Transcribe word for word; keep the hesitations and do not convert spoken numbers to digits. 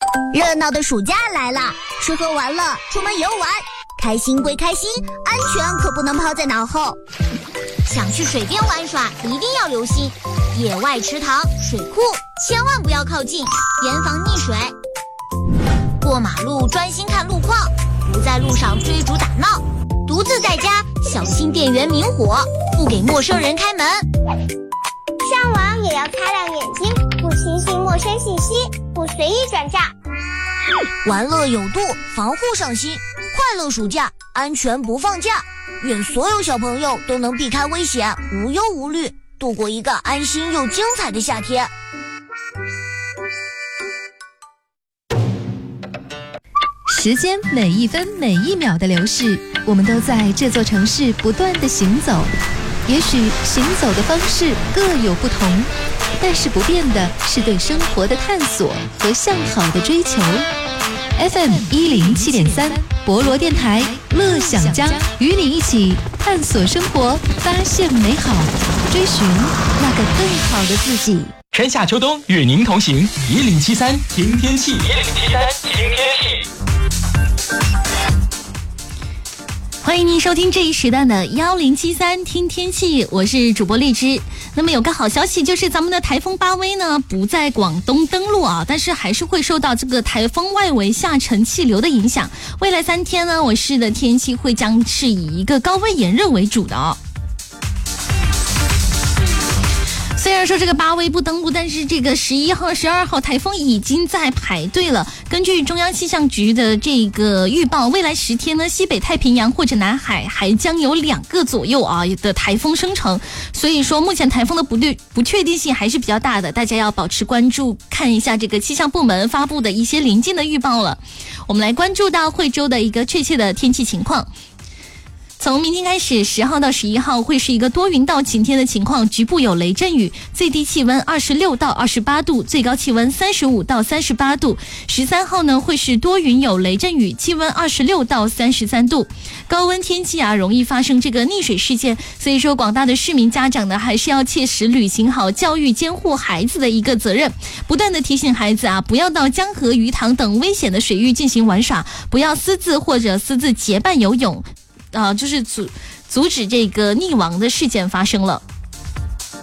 热闹的暑假来了，吃喝玩乐，出门游玩，开心归开心，安全可不能抛在脑后。 想去水边玩耍，一定要留心野外池塘、水库，千万不要靠近，严防溺水。过马路专心看路况，不在路上追逐打闹。独自在家，小心电源明火，不给陌生人开门。 上网也要擦亮眼睛，不轻信陌生信息，不随意转账。 玩乐有度，防护上心，快乐暑假，安全不放假。愿所有小朋友都能避开危险，无忧无虑，度过一个安心又精彩的夏天。 时间每一分每一秒的流逝，我们都在这座城市不断的行走。也许行走的方式各有不同，但是不变的是对生活的探索和向好的追求。F M 一零七点三，博罗电台，乐享江，与你一起探索生活，发现美好，追寻那个更好的自己。 春夏秋冬与您同行，一零七三听天气，一零七三听天气。 欢迎您收听这一时段的幺零七三听天气，我是主播荔枝。那么有个好消息，就是咱们的台风巴威呢不在广东登陆啊，但是还是会受到这个台风外围下沉气流的影响。未来三天呢，我市的天气会将是以一个高温炎热为主的哦。虽然说这个巴威不登陆，但是这个十一号、十二号台风已经在排队了。根据中央气象局的这个预报，未来十天呢，西北太平洋或者南海还将有两个左右啊的台风生成。所以说，目前台风的不对不确定性还是比较大的，大家要保持关注，看一下这个气象部门发布的一些临近的预报了。我们来关注到惠州的一个确切的天气情况。从明天开始，十号到十一号会是一个多云到晴天的情况，局部有雷阵雨，最低气温二十六到二十八度，最高气温三十五到三十八度。十三号呢会是多云有雷阵雨，气温二十六到三十三度。高温天气啊，容易发生这个溺水事件，所以说广大的市民家长呢，还是要切实履行好教育监护孩子的一个责任，不断的提醒孩子啊，不要到江河、鱼塘等危险的水域进行玩耍，不要私自或者私自结伴游泳。啊、呃，就是阻阻止这个溺亡的事件发生了。